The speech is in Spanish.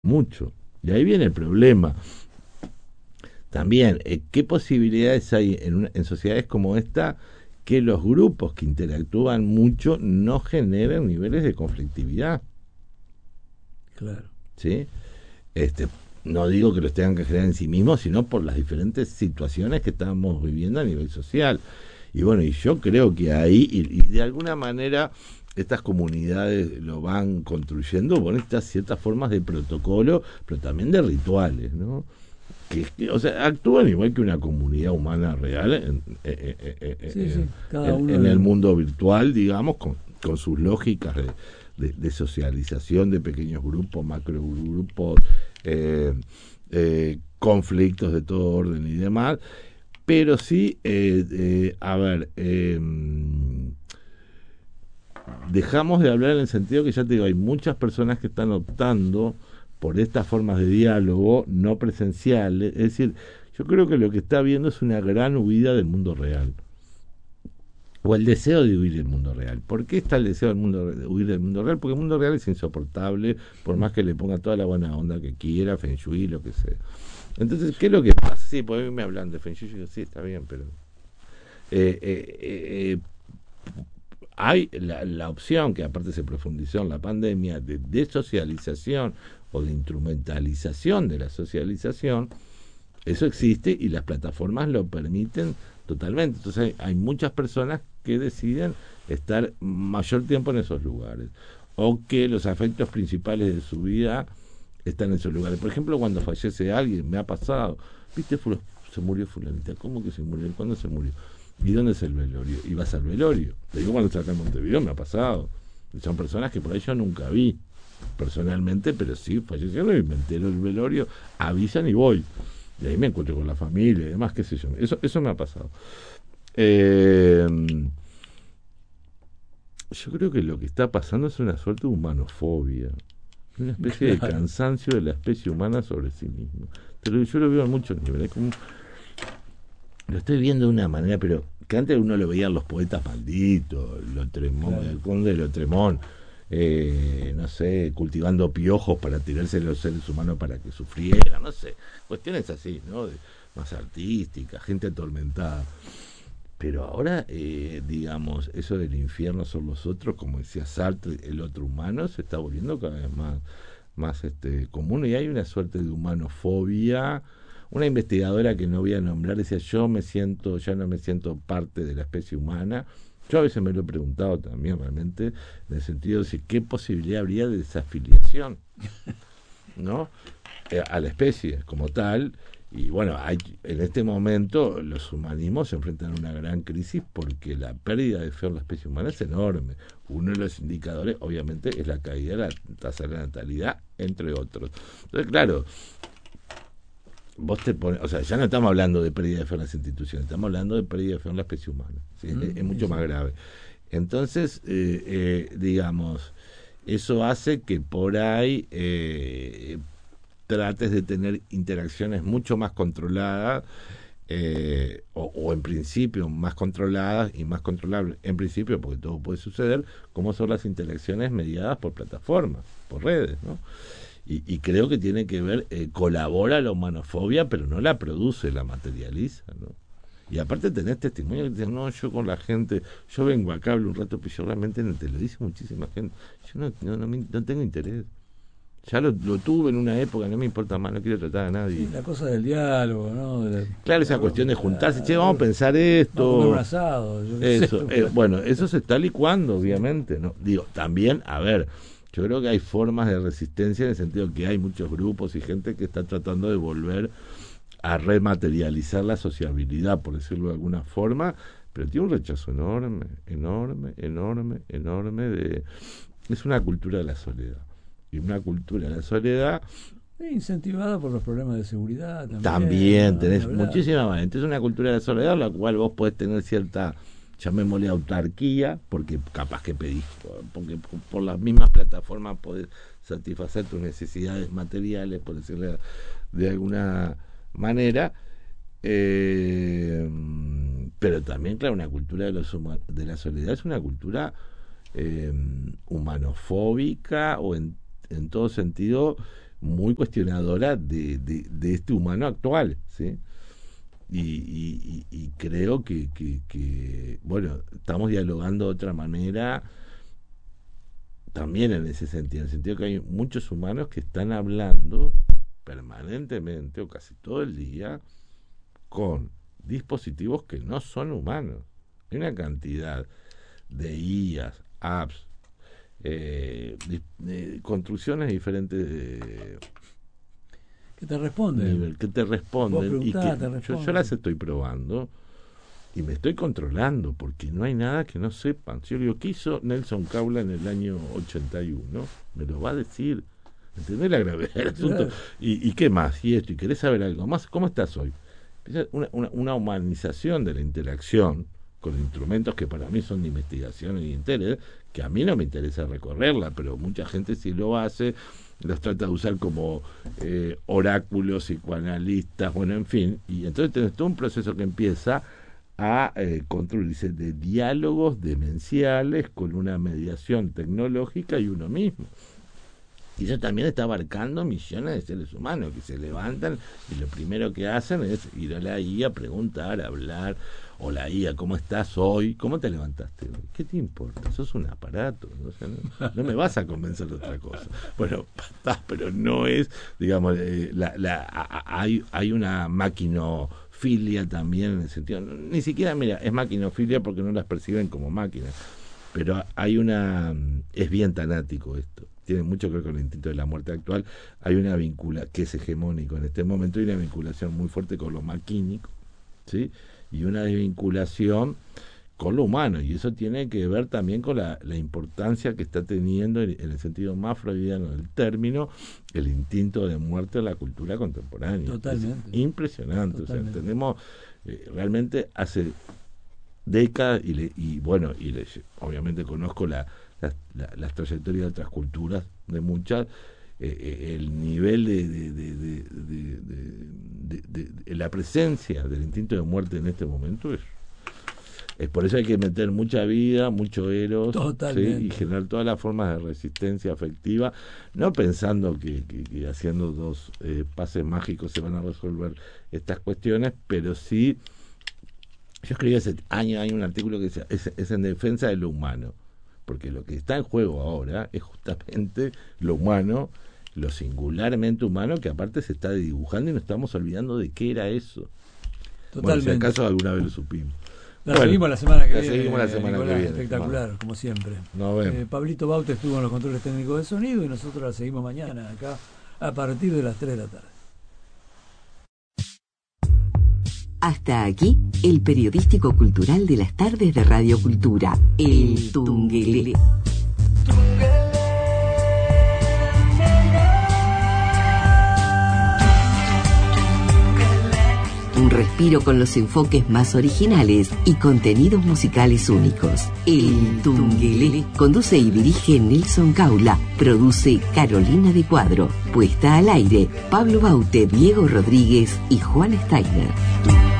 mucho. Y ahí viene el problema. También, ¿qué posibilidades hay en sociedades como esta que los grupos que interactúan mucho no generen niveles de conflictividad? Claro. ¿Sí? Este, no digo que los tengan que generar en sí mismos, sino por las diferentes situaciones que estamos viviendo a nivel social. Y bueno, y yo creo que ahí, y de alguna manera, estas comunidades lo van construyendo con estas ciertas formas de protocolo, pero también de rituales, ¿no? O sea, actúan igual que una comunidad humana real Sí, sí, cada uno en el mundo virtual, digamos, con sus lógicas de socialización de pequeños grupos, macrogrupos, conflictos de todo orden y demás, pero sí, a ver, dejamos de hablar en el sentido que ya te digo, hay muchas personas que están optando por estas formas de diálogo no presenciales, es decir, yo creo que lo que está habiendo es una gran huida del mundo real o el deseo de huir del mundo real. ¿Por qué está el deseo de huir del mundo real? Porque el mundo real es insoportable, por más que le ponga toda la buena onda que quiera, Feng Shui, lo que sea. Entonces, ¿qué es lo que pasa? Sí, pues a mí me hablan de Feng Shui, yo digo, sí, está bien, pero eh, eh, eh, hay la opción, que aparte se profundizó en la pandemia, de desocialización o de instrumentalización de la socialización. Eso existe y las plataformas lo permiten totalmente. Entonces hay muchas personas que deciden estar mayor tiempo en esos lugares o que los afectos principales de su vida están en esos lugares. Por ejemplo, cuando fallece alguien, me ha pasado, viste, se murió fulanita, ¿cómo que se murió? ¿Cuándo se murió? ¿Y dónde es el velorio? ¿Y vas al velorio? Te digo, cuando estoy acá en Montevideo me ha pasado. Son personas que por ahí yo nunca vi personalmente, pero sí fallecieron y me entero del velorio, avisan y voy. Y ahí me encuentro con la familia y demás, qué sé yo. Eso me ha pasado. Eh, yo creo que lo que está pasando es una suerte de humanofobia, una especie de Claro. cansancio de la especie humana sobre sí misma. Yo lo veo en muchos niveles, como lo estoy viendo de una manera, pero que antes uno lo veía en los poetas malditos, Claro. el conde de Lotremón, no sé, cultivando piojos para tirarse a los seres humanos para que sufrieran, no sé, cuestiones así, ¿no? Más artísticas, gente atormentada. Pero ahora, digamos, eso del infierno son los otros, como decía Sartre, el otro humano, se está volviendo cada vez más común y hay una suerte de humanofobia. Una investigadora que no voy a nombrar decía, ya no me siento parte de la especie humana. Yo a veces me lo he preguntado también realmente, en el sentido de si qué posibilidad habría de desafiliación, ¿no? A la especie como tal. Y bueno, en este momento los humanismos se enfrentan a una gran crisis porque la pérdida de fe en la especie humana es enorme. Uno de los indicadores, obviamente, es la caída de la tasa de natalidad, entre otros. Entonces, claro, vos te pones, o sea, ya no estamos hablando de pérdida de fe en las instituciones, estamos hablando de pérdida de fe en la especie humana. ¿Sí? Es Sí, mucho más sí. grave. Entonces, digamos, eso hace que por ahí trates de tener interacciones mucho más controladas, o en principio más controladas y más controlables, en principio porque todo puede suceder, como son las interacciones mediadas por plataformas, por redes, ¿no? Y creo que tiene que ver, colabora la humanofobia, pero no la produce, la materializa, ¿no? Y aparte tenés testimonios que dicen, no, yo con la gente, yo vengo acá, hablo un rato, pero yo realmente te lo dice muchísima gente. Yo no tengo interés. Ya lo tuve en una época, no me importa más, no quiero tratar a Sí, nadie. la cosa del diálogo, ¿no? Claro, esa cuestión de juntarse, che, vamos a pensar Va a comer un esto, asado, yo qué sé. eso. Bueno, eso se está licuando, obviamente, ¿no? Digo, también, a ver, yo creo que hay formas de resistencia en el sentido que hay muchos grupos y gente que está tratando de volver a rematerializar la sociabilidad, por decirlo de alguna forma, pero tiene un rechazo enorme, enorme, enorme, enorme es una cultura de la soledad. Y una cultura de la soledad Incentivada por los problemas de seguridad también, también ¿no? Ni tenés hablar. muchísimas más. Entonces es una cultura de la soledad, la cual vos podés tener cierta, llamémosle autarquía, porque capaz que pedís, porque por las mismas plataformas podés satisfacer tus necesidades materiales, por decirlo de alguna manera. eh, pero también, claro, una cultura de la soledad es una cultura humanofóbica o en todo sentido muy cuestionadora de este humano actual, ¿sí? Y creo que, bueno, estamos dialogando de otra manera también en ese sentido, en el sentido que hay muchos humanos que están hablando permanentemente o casi todo el día con dispositivos que no son humanos. Hay una cantidad de IAs, apps, construcciones diferentes que te responden. Que te responden y que yo las estoy probando y me estoy controlando porque no hay nada que no sepan. Si yo digo, ¿qué hizo Nelson Caula en el año 81? Me lo va a decir. ¿Entendés la gravedad del asunto? Claro. ¿Y qué más? ¿Y esto? ¿Y querés saber algo más? ¿Cómo estás hoy? Una humanización de la interacción con instrumentos que para mí son de investigación y de interés, que a mí no me interesa recorrerla, pero mucha gente sí lo hace, los trata de usar como oráculos, psicoanalistas, bueno, en fin, y entonces tenés todo un proceso que empieza a construirse de diálogos demenciales con una mediación tecnológica y uno mismo. Y eso también está abarcando millones de seres humanos que se levantan y lo primero que hacen es ir a la IA, preguntar, hablar. Hola IA, ¿cómo estás hoy? ¿Cómo te levantaste hoy? ¿Qué te importa? Sos un aparato, ¿no? O sea, no me vas a convencer de otra cosa. Bueno, pero no es, digamos, hay una maquinofilia también en el sentido, ni siquiera, mira, es maquinofilia porque no las perciben como máquinas, pero es bien tanático esto. Tiene mucho que ver con el instinto de la muerte actual. Hay una vinculación que es hegemónico en este momento, hay una vinculación muy fuerte con lo maquínico, ¿sí? Y una desvinculación con lo humano, y eso tiene que ver también con la importancia que está teniendo, en el sentido más freudiano del término, el instinto de muerte en la cultura contemporánea. Totalmente. Es impresionante. Totalmente. O sea, tenemos realmente hace décadas, obviamente conozco las trayectorias de otras culturas, de muchas, el nivel de la presencia del instinto de muerte en este momento es por eso hay que meter mucha vida, mucho eros, ¿sí? Y generar todas las formas de resistencia afectiva, no pensando que haciendo dos pases mágicos se van a resolver estas cuestiones, pero sí. Yo escribí hace años, hay un artículo que dice, es en defensa de lo humano, porque lo que está en juego ahora es justamente lo humano, lo singularmente humano, que aparte se está dibujando y nos estamos olvidando de qué era eso. Totalmente. Bueno, si acaso alguna vez lo supimos. Seguimos la semana que viene. Seguimos la semana que viene. Espectacular, como siempre. Nos vemos. Pablito Baute estuvo en los controles técnicos de sonido y nosotros la seguimos mañana acá a partir de las 3 de la tarde. Hasta aquí, el periodístico cultural de las tardes de Radio Cultura, El Tungelé. Un respiro con los enfoques más originales y contenidos musicales únicos. El Tungelé. Conduce y dirige Nelson Caula. Produce Carolina de Cuadro. Puesta al aire, Pablo Baute, Diego Rodríguez y Juan Steiner.